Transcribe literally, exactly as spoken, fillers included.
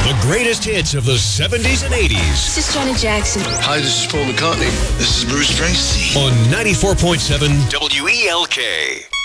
The greatest hits of the seventies and eighties. This is Janet Jackson. Hi, this is Paul McCartney. This is Bruce Springsteen. On ninety-four point seven W E L K.